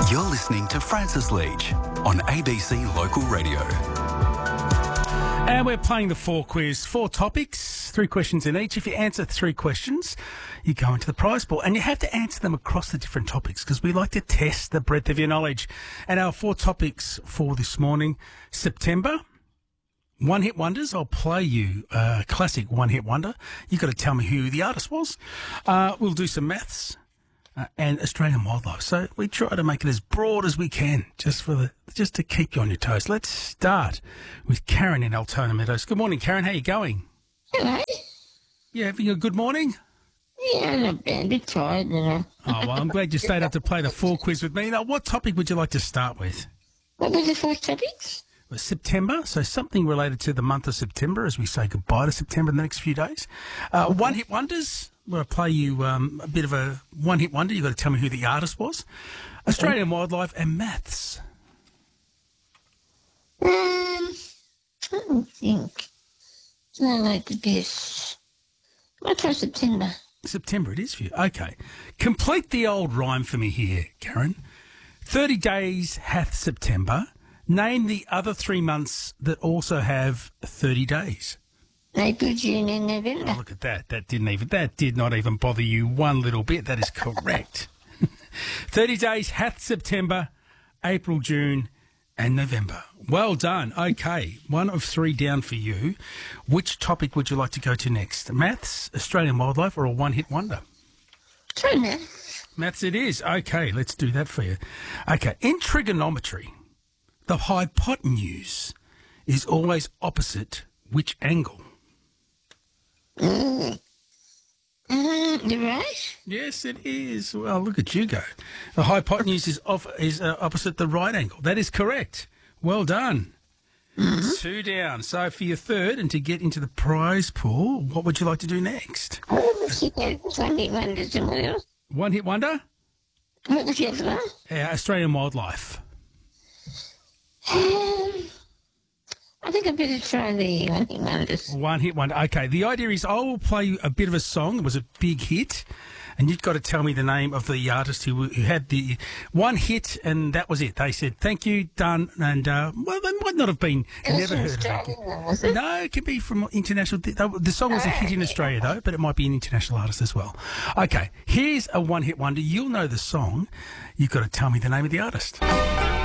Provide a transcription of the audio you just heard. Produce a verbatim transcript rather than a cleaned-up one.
You're listening to Francis Leach on A B C Local Radio. And we're playing the four quiz, four topics, three questions in each. If you answer three questions, you go into the prize pool. And you have to answer them across the different topics because we like to test the breadth of your knowledge. And our four topics for this morning, September, one-hit wonders. I'll play you a classic one-hit wonder. You've got to tell me who the artist was. Uh, we'll do some maths. Uh, and Australian wildlife. So we try to make it as broad as we can, just for the just to keep you on your toes. Let's start with Karen in Altona Meadows. Good morning, Karen. How are you going? Hello. You having a good morning? Yeah, not bad. A bit tired, you know. Oh, well, I'm glad you stayed up to play the four quiz with me. Now, what topic would you like to start with? What were the four topics? Well, September, so something related to the month of September as we say goodbye to September in the next few days. Uh, okay. One-hit wonders. Where I play you um, a bit of a one-hit wonder. You've got to tell me who the artist was. Australian wildlife and maths. Um, I don't think. I like the best. What's for September? September it is for you. Okay. Complete the old rhyme for me here, Karen. thirty days hath September. Name the other three months that also have thirty days. April, June and November. Oh, look at that. That didn't even, that did not even bother you one little bit. That is correct. thirty days hath September, April, June and November. Well done. Okay. One of three down for you. Which topic would you like to go to next? Maths, Australian wildlife or a one-hit wonder? Try maths. Maths it is. Okay. Let's do that for you. Okay. In trigonometry, the hypotenuse is always opposite which angle? Mm. Uh, the right? Yes, it is. Well, look at you go. The hypotenuse is off is uh, opposite the right angle. That is correct. Well done. Mm-hmm. Two down. So for your third, and to get into the prize pool, what would you like to do next? What was the one-hit wonders and what else? One hit wonder? What was the other one? Uh, Australian wildlife. Um, I think I better try the one-hit wonders. One hit wonder. Okay. The idea is I will play you a bit of a song. It was a big hit. And you've got to tell me the name of the artist who, who had the one hit, and that was it. They said, thank you, done, and, uh, well, they might not have been, It never was heard from of Australia, it. though, was it? No, it could be from international. The song was a hit in Australia, though, but it might be an international artist as well. Okay, here's a one-hit wonder. You'll know the song. You've got to tell me the name of the artist.